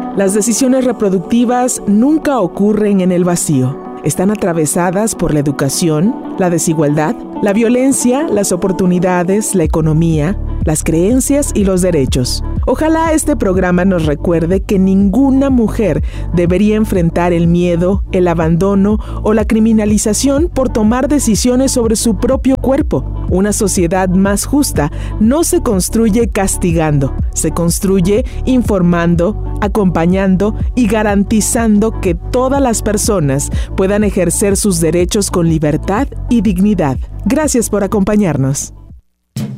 Las decisiones reproductivas nunca ocurren en el vacío. Están atravesadas por la educación, la desigualdad, la violencia, las oportunidades, la economía, las creencias y los derechos. Ojalá este programa nos recuerde que ninguna mujer debería enfrentar el miedo, el abandono o la criminalización por tomar decisiones sobre su propio cuerpo. Una sociedad más justa no se construye castigando, se construye informando, acompañando y garantizando que todas las personas puedan ejercer sus derechos con libertad y dignidad. Gracias por acompañarnos.